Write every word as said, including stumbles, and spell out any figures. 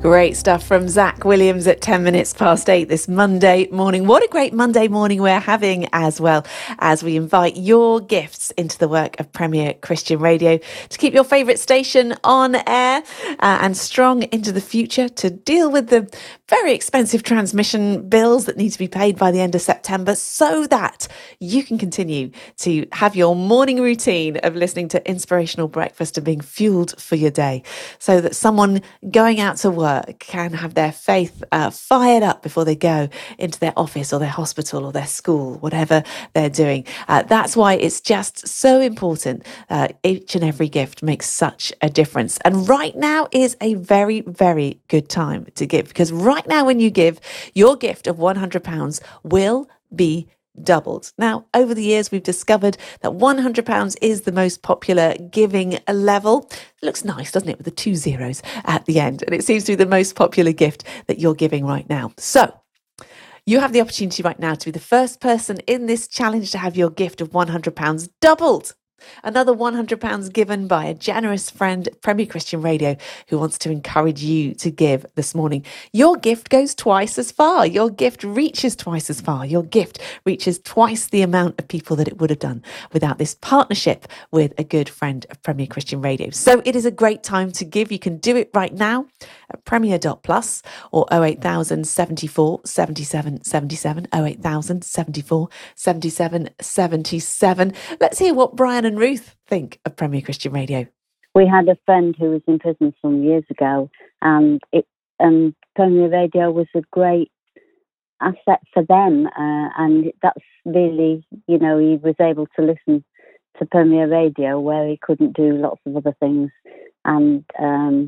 Great stuff from Zach Williams at ten minutes past eight this Monday morning. What a great Monday morning we're having, as well as we invite your gifts into the work of Premier Christian Radio to keep your favourite station on air uh, and strong into the future, to deal with the very expensive transmission bills that need to be paid by the end of September, so that you can continue to have your morning routine of listening to inspirational breakfast and being fueled for your day, so that someone going out to work can have their faith uh, fired up before they go into their office or their hospital or their school, whatever they're doing. Uh, that's why it's just so important. Uh, each and every gift makes such a difference. And right now is a very, very good time to give, because right now when you give, your gift of one hundred pounds will be doubled. Now, over the years, we've discovered that one hundred pounds is the most popular giving level. It looks nice, doesn't it, with the two zeros at the end? And it seems to be the most popular gift that you're giving right now. So you have the opportunity right now to be the first person in this challenge to have your gift of one hundred pounds doubled. Another one hundred pounds given by a generous friend, Premier Christian Radio, who wants to encourage you to give this morning. Your gift goes twice as far. Your gift reaches twice as far. Your gift reaches twice the amount of people that it would have done without this partnership with a good friend of Premier Christian Radio. So it is a great time to give. You can do it right now at premier dot plus or oh eight thousand seventy-four seventy-seven seventy-seven, oh eight thousand seventy-four seventy-seven seventy-seven. Let's hear what Brian and Ruth think of Premier Christian Radio. We had a friend who was in prison some years ago, and it and Premier Radio was a great asset for them, uh, and that's really, you know, he was able to listen to Premier Radio where he couldn't do lots of other things, and um